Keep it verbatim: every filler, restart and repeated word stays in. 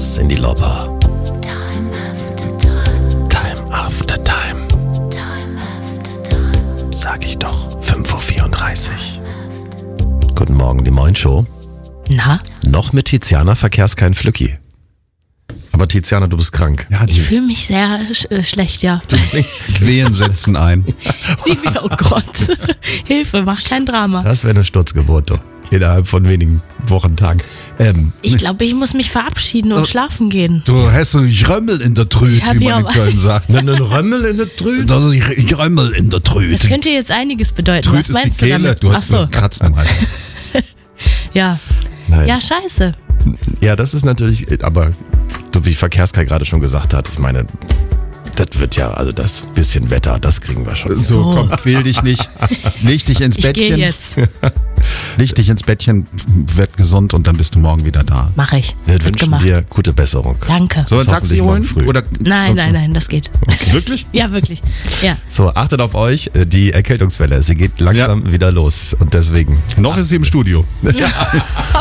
Cyndi Lauper. Time after time. Time after time. Time after time. Sag ich doch. fünf Uhr vierunddreißig. Guten Morgen, die Moin-Show. Na? Noch mit Tiziana, verkehrst kein Flücki. Aber Tiziana, du bist krank. Ja, Ich fühle mich sehr sch- äh, schlecht, ja. Wehen setzen ein. Wie, oh Gott. Hilfe, mach kein Drama. Das wäre eine Sturzgeburt, du. Innerhalb von wenigen Wochen, Tagen. Ähm, Ich glaube, ich muss mich verabschieden und schlafen gehen. Du hast so Römmel in der Tröte, Ich hab wie man ja in aber- Köln sagt. einen Römmel in der Trüte. Das ist Römmel in der Das Tröte. könnte jetzt einiges bedeuten. Tröte Was ist die meinst du Kehle, damit? du hast Ach so. einen Kratzen im Hals. Ja. Nein. Ja, scheiße. Ja, das ist natürlich, aber du, wie Verkehrskei gerade schon gesagt hat, ich meine, das wird ja, also das bisschen Wetter, das kriegen wir schon. So, So. komm, quäl dich nicht. Leg dich ins Ich gehe Bettchen. jetzt. Leg dich ins Bettchen, werd gesund und dann bist du morgen wieder da. Mach ich. Wir Wird wünschen gemacht. dir gute Besserung. Danke. So, ein Bis Taxi hoffentlich morgen holen? früh. Oder Nein, kannst nein, du- nein, das geht. Wirklich? Ja, wirklich. Ja. So, achtet auf euch, die Erkältungswelle, sie geht langsam wieder los und deswegen Noch ist sie im Studio.